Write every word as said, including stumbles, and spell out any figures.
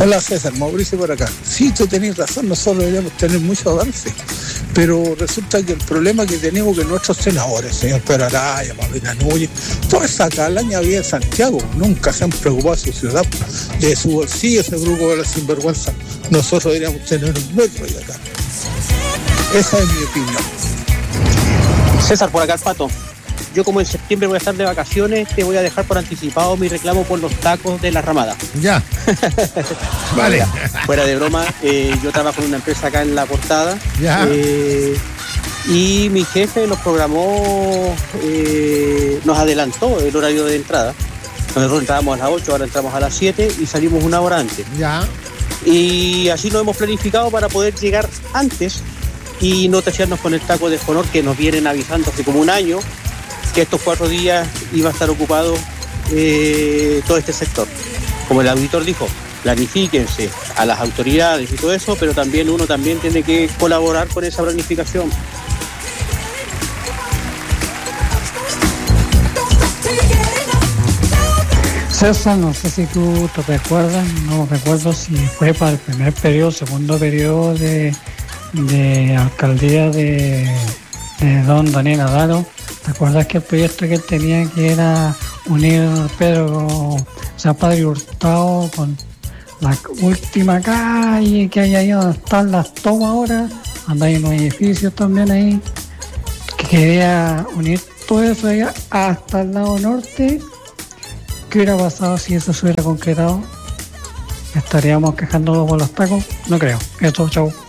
Hola César, Mauricio por acá. Sí, tú tenés razón, nosotros deberíamos tener mucho avance, pero resulta que el problema que tenemos que nuestros senadores, señor Pedro Araya, Paulina Núñez, toda esa calaña había en Santiago, nunca se han preocupado de su ciudad, de su bolsillo, ese grupo de la sinvergüenza. Nosotros deberíamos tener un metro y acá. Esa es mi opinión. César, por acá el Pato. Yo como en septiembre voy a estar de vacaciones, te voy a dejar por anticipado mi reclamo por los tacos de la Ramada. Ya. Vale. Mira, fuera de broma, eh, yo trabajo en una empresa acá en La Portada. Ya. Eh, y mi jefe nos programó, eh, nos adelantó el horario de entrada. Nosotros entrábamos a las ocho, ahora entramos a las siete y salimos una hora antes. Ya. Y así lo hemos planificado para poder llegar antes y no tachearnos con el taco de Honor que nos vienen avisando hace como un año que estos cuatro días iba a estar ocupado eh, todo este sector. Como el auditor dijo, planifíquense a las autoridades y todo eso, pero también uno también tiene que colaborar con esa planificación. César, no sé si tú te recuerdas, no recuerdo si fue para el primer periodo, segundo periodo de, de alcaldía de, de don Daniel Adaro. ¿Te acuerdas que el proyecto que él tenía que era unir Pedro, o sea, Padre Hurtado con la última calle que hay ahí donde están las tomas ahora? Anda, hay unos edificios también ahí, que quería unir todo eso allá hasta el lado norte. ¿Qué hubiera pasado si eso se hubiera concretado? ¿Estaríamos quejándonos por los tacos? No creo. Eso, chau.